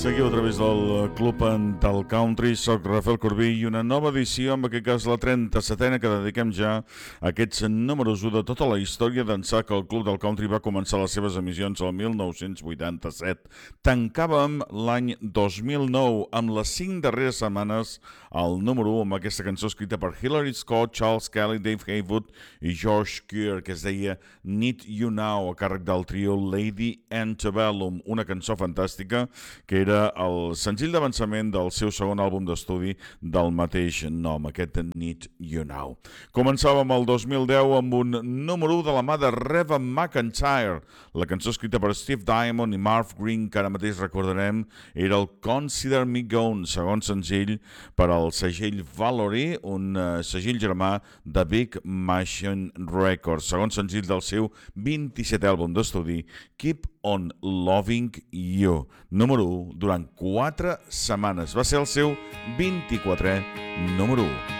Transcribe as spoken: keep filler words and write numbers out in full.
Seguiu a través del Club del Country, soc Rafael Corbí i una nova edició, en aquest cas la trenta-setena, que dediquem ja a aquests números u de tota la història d'ençà que el Club del Country va començar les seves emissions el mil nou-cents vuitanta-set. Tancàvem l'any dos mil nou amb les cinc darreres setmanes al número u amb aquesta cançó escrita per Hillary Scott, Charles Kelly, Dave Haywood i George Kerr, que es deia Need You Now, a càrrec del trio Lady Antebellum, una cançó fantàstica que era el senzill d'avançament del seu segon àlbum d'estudi del mateix nom, aquest Need You Now. Començàvem el dos mil deu amb un número u de la mà de Reba McEntire, la cançó escrita per Steve Diamond i Marv Green, que ara mateix recordarem era el Consider Me Gone, segon senzill per al segell Valory, un uh, segell germà de Big Machine Records, segon senzill del seu vint-i-setè àlbum d'estudi, Keep on Loving You, número u durant quatre setmanes. Va ser el seu vint-i-quatrè número u.